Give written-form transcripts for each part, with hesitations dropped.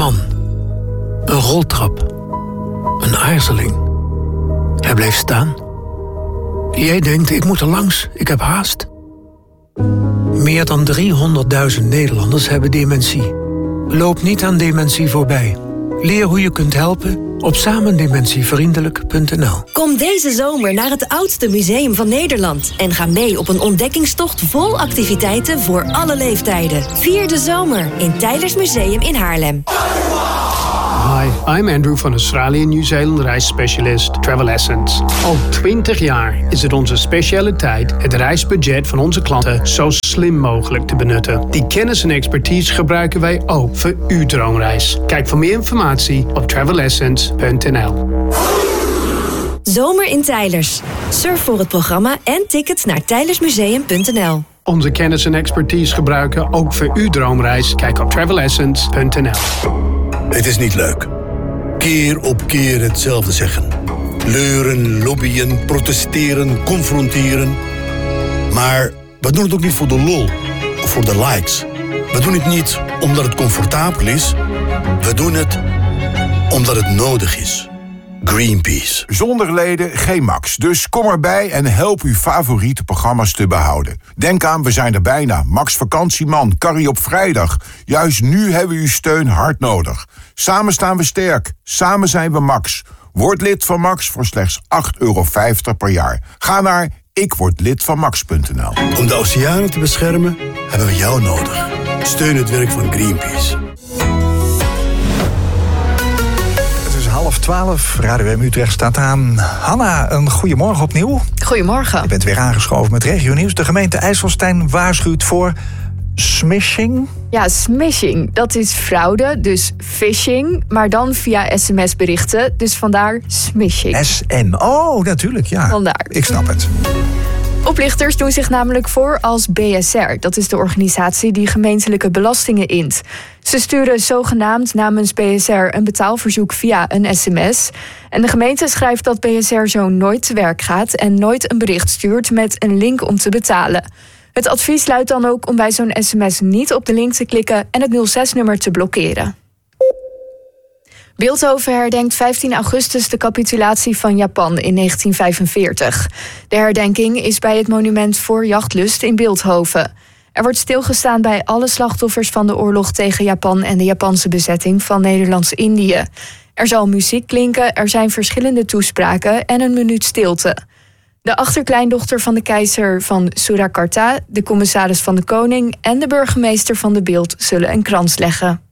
man. Een roltrap. Een aarzeling. Hij bleef staan. Jij denkt, ik moet er langs, ik heb haast. Meer dan 300.000 Nederlanders hebben dementie. Loop niet aan dementie voorbij. Leer hoe je kunt helpen op samendementievriendelijk.nl. Kom deze zomer naar het oudste museum van Nederland en ga mee op een ontdekkingstocht vol activiteiten voor alle leeftijden. Vier de zomer in Tylers Museum in Haarlem. Hi, I'm Andrew van Australië Nieuw-Zeeland reisspecialist Travel Essence. Al 20 jaar is het onze specialiteit het reisbudget van onze klanten zo slim mogelijk te benutten. Die kennis en expertise gebruiken wij ook voor uw droomreis. Kijk voor meer informatie op travelessence.nl. Zomer in Tylers. Surf voor het programma en tickets naar tylersmuseum.nl. Onze kennis en expertise gebruiken ook voor uw droomreis. Kijk op travelessence.nl. Het is niet leuk. Keer op keer hetzelfde zeggen. Leuren, lobbyen, protesteren, confronteren. Maar we doen het ook niet voor de lol of voor de likes. We doen het niet omdat het comfortabel is. We doen het omdat het nodig is. Greenpeace. Zonder leden geen Max. Dus kom erbij en help uw favoriete programma's te behouden. Denk aan, we zijn er bijna. Max Vakantieman, Carrie op vrijdag. Juist nu hebben we uw steun hard nodig. Samen staan we sterk. Samen zijn we Max. Word lid van Max voor slechts €8,50 per jaar. Ga naar ikwordlidvanmax.nl. Om de oceanen te beschermen hebben we jou nodig. Steun het werk van Greenpeace. 11:12, Radio M Utrecht staat aan. Hanna, een goedemorgen opnieuw. Goedemorgen. Je bent weer aangeschoven met regionieuws. De gemeente IJsselstein waarschuwt voor smishing. Ja, smishing, dat is fraude, dus phishing, maar dan via sms-berichten. Dus vandaar smishing. SN, oh, natuurlijk, ja. Vandaar. Ik snap het. Oplichters doen zich namelijk voor als BSR. Dat is de organisatie die gemeentelijke belastingen int. Ze sturen zogenaamd namens BSR een betaalverzoek via een sms. En de gemeente schrijft dat BSR zo nooit te werk gaat en nooit een bericht stuurt met een link om te betalen. Het advies luidt dan ook om bij zo'n sms niet op de link te klikken en het 06-nummer te blokkeren. Bilthoven herdenkt 15 augustus de capitulatie van Japan in 1945. De herdenking is bij het monument voor Jachtlust in Bilthoven. Er wordt stilgestaan bij alle slachtoffers van de oorlog tegen Japan en de Japanse bezetting van Nederlands-Indië. Er zal muziek klinken, er zijn verschillende toespraken en een minuut stilte. De achterkleindochter van de keizer van Surakarta, de commissaris van de koning en de burgemeester van de Bilt zullen een krans leggen.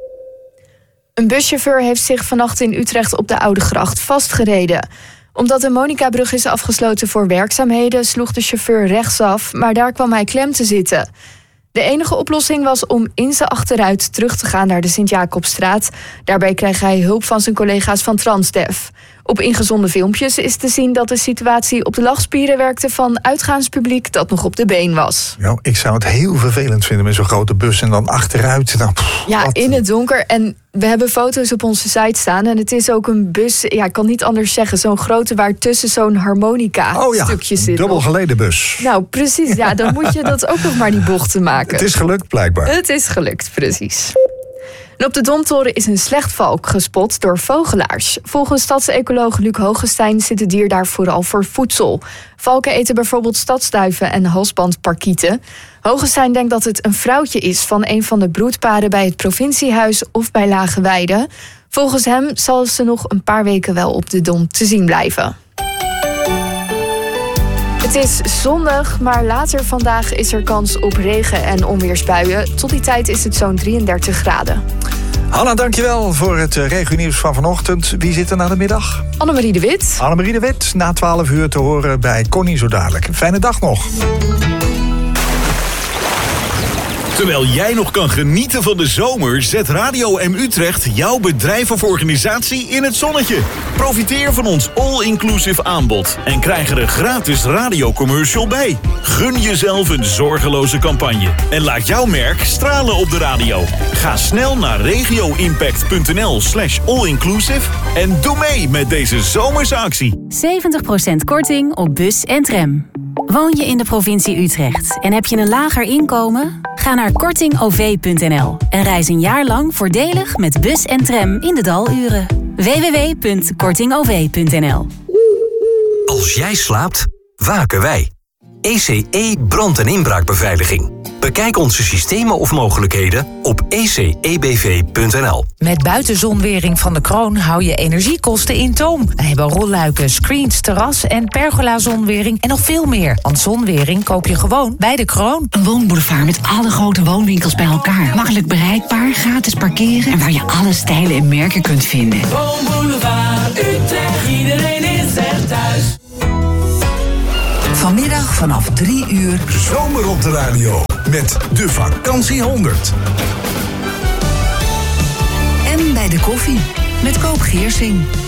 Een buschauffeur heeft zich vannacht in Utrecht op de Oudegracht vastgereden. Omdat de Monicabrug is afgesloten voor werkzaamheden, sloeg de chauffeur rechtsaf, maar daar kwam hij klem te zitten. De enige oplossing was om in zijn achteruit terug te gaan naar de Sint-Jacobstraat. Daarbij kreeg hij hulp van zijn collega's van Transdev. Op ingezonden filmpjes is te zien dat de situatie op de lachspieren werkte van uitgaanspubliek dat nog op de been was. Ja, ik zou het heel vervelend vinden met zo'n grote bus en dan achteruit. Dan, in het donker. En we hebben foto's op onze site staan. En het is ook een bus, ik kan niet anders zeggen, zo'n grote waar tussen zo'n harmonica-stukje zit. Dubbel geleden bus. Nou, precies. Ja, dan moet je dat ook nog maar die bochten maken. Het is gelukt, blijkbaar. Het is gelukt, precies. En op de Domtoren is een slechtvalk gespot door vogelaars. Volgens stadsecoloog Luc Hogestein zit het dier daar vooral voor voedsel. Valken eten bijvoorbeeld stadsduiven en halsbandparkieten. Hogestein denkt dat het een vrouwtje is van een van de broedparen bij het provinciehuis of bij Lage Weide. Volgens hem zal ze nog een paar weken wel op de Dom te zien blijven. Het is zondag, maar later vandaag is er kans op regen- en onweersbuien. Tot die tijd is het zo'n 33 graden. Hanna, dankjewel voor het regionieuws van vanochtend. Wie zit er na de middag? Annemarie de Wit. Annemarie de Wit, na 12 uur te horen bij Connie zo dadelijk. Fijne dag nog. Terwijl jij nog kan genieten van de zomer, zet Radio M Utrecht jouw bedrijf of organisatie in het zonnetje. Profiteer van ons all-inclusive aanbod en krijg er een gratis radiocommercial bij. Gun jezelf een zorgeloze campagne en laat jouw merk stralen op de radio. Ga snel naar regioimpact.nl/allinclusive en doe mee met deze zomerse actie. 70% korting op bus en tram. Woon je in de provincie Utrecht en heb je een lager inkomen? Ga Ga naar kortingov.nl en reis een jaar lang voordelig met bus en tram in de daluren. www.kortingov.nl. Als jij slaapt, waken wij. ECE brand- en inbraakbeveiliging. Bekijk onze systemen of mogelijkheden op ecebv.nl. Met buitenzonwering van de Kroon hou je energiekosten in toom. We hebben rolluiken, screens, terras en pergola-zonwering en nog veel meer. Want zonwering koop je gewoon bij de Kroon. Een woonboulevard met alle grote woonwinkels bij elkaar. Makkelijk bereikbaar, gratis parkeren en waar je alle stijlen en merken kunt vinden. Woonboulevard Utrecht, iedereen is er thuis. Vanmiddag vanaf 3 uur. Zomer op de radio met de Vakantie 100. En bij de koffie met Koop Geersing.